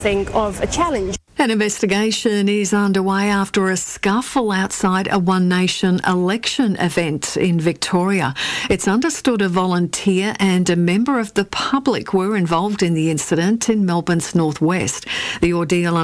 of a challenge. An investigation is underway after a scuffle outside a One Nation election event in Victoria. It's understood a volunteer and a member of the public were involved in the incident in Melbourne's northwest. The ordeal